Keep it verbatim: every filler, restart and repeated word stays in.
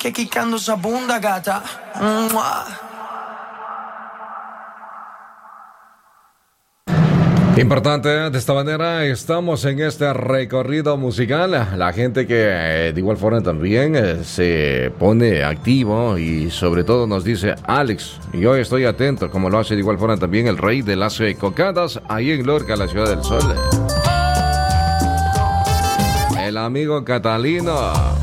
que quicando esa bunda, gata. Mua. Importante, de esta manera estamos en este recorrido musical. La gente que eh, de igual forma también eh, se pone activo y sobre todo nos dice: Alex, yo estoy atento, como lo hace de igual forma también el rey de las eh, cocadas ahí en Lorca, la ciudad del sol. El amigo Catalino.